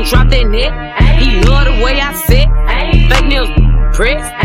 drop that net. He love the way I sit. Fake nails, press.